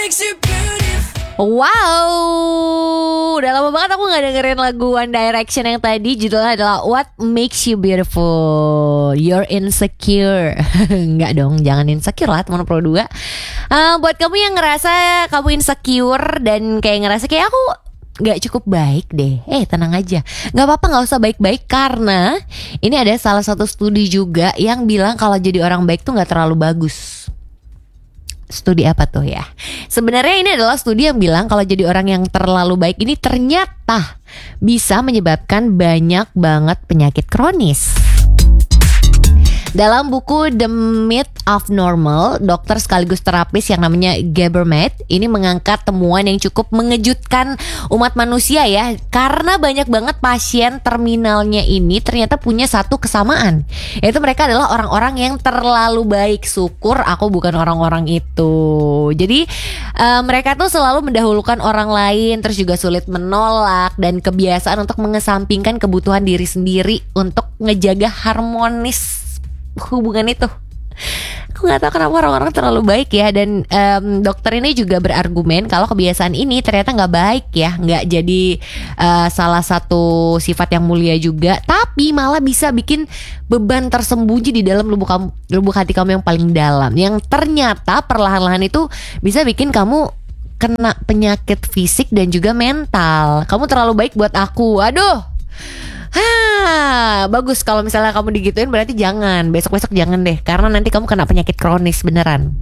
Wow, udah lama banget aku gak dengerin lagu One Direction yang tadi. Judulnya adalah What Makes You Beautiful. You're insecure. Enggak dong, jangan insecure lah teman Pro 2. Buat kamu yang ngerasa kamu insecure dan kayak ngerasa kayak aku gak cukup baik deh, tenang aja, gak apa-apa, gak usah baik-baik. Karena ini ada salah satu studi juga yang bilang kalau jadi orang baik tuh gak terlalu bagus. Studi apa tuh ya? Sebenarnya ini adalah studi yang bilang kalau jadi orang yang terlalu baik ini ternyata bisa menyebabkan banyak banget penyakit kronis. Dalam buku The Myth of Normal, dokter sekaligus terapis yang namanya Gabermat ini mengangkat temuan yang cukup mengejutkan umat manusia ya. Karena banyak banget pasien terminalnya ini ternyata punya satu kesamaan, yaitu mereka adalah orang-orang yang terlalu baik. Syukur aku bukan orang-orang itu. Jadi mereka tuh selalu mendahulukan orang lain, terus juga sulit menolak, dan kebiasaan untuk mengesampingkan kebutuhan diri sendiri untuk ngejaga harmonis hubungan itu. Aku gak tahu kenapa orang-orang terlalu baik ya. Dan dokter ini juga berargumen kalau kebiasaan ini ternyata gak baik ya, gak jadi salah satu sifat yang mulia juga, tapi malah bisa bikin beban tersembunyi di dalam lubuk hati kamu yang paling dalam, yang ternyata perlahan-lahan itu bisa bikin kamu kena penyakit fisik dan juga mental. Kamu terlalu baik buat aku. Aduh, bagus kalau misalnya kamu digituin, berarti jangan, besok-besok jangan deh, karena nanti kamu kena penyakit kronis beneran.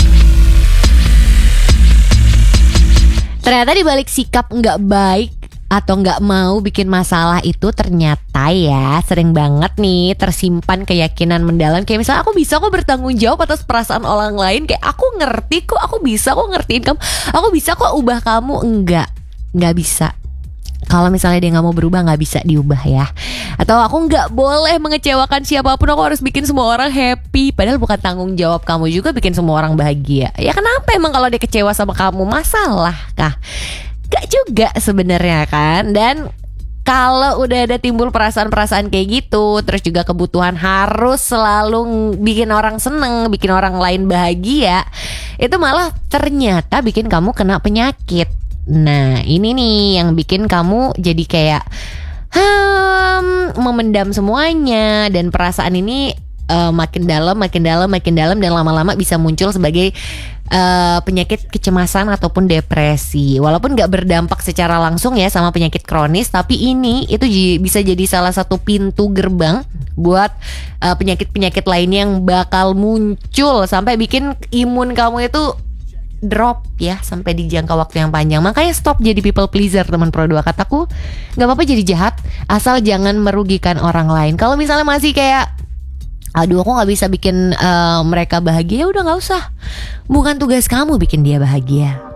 Ternyata dibalik sikap nggak baik atau nggak mau bikin masalah itu, ternyata ya sering banget nih tersimpan keyakinan mendalam. Kayak misalnya aku bisa kok bertanggung jawab atas perasaan orang lain. Kayak aku ngerti kok, aku bisa kok ngertiin kamu, aku bisa kok ubah kamu. Nggak bisa. Kalau misalnya dia gak mau berubah, gak bisa diubah ya. Atau aku gak boleh mengecewakan siapapun, aku harus bikin semua orang happy. Padahal bukan tanggung jawab kamu juga bikin semua orang bahagia. Ya kenapa emang kalau dia kecewa sama kamu, masalah kah? Gak juga sebenarnya kan. Dan kalau udah ada timbul perasaan-perasaan kayak gitu, terus juga kebutuhan harus selalu bikin orang seneng, bikin orang lain bahagia, itu malah ternyata bikin kamu kena penyakit. Nah ini nih yang bikin kamu jadi kayak memendam semuanya. Dan perasaan ini makin dalam, dan lama-lama bisa muncul sebagai penyakit kecemasan ataupun depresi. Walaupun gak berdampak secara langsung ya sama penyakit kronis, tapi ini itu bisa jadi salah satu pintu gerbang buat penyakit-penyakit lainnya yang bakal muncul sampai bikin imun kamu itu drop ya, sampai di jangka waktu yang panjang. Makanya stop jadi people pleaser teman Pro 2. Kataku gak apa-apa jadi jahat, asal jangan merugikan orang lain. Kalau misalnya masih kayak aduh aku gak bisa bikin mereka bahagia, udah gak usah. Bukan tugas kamu bikin dia bahagia.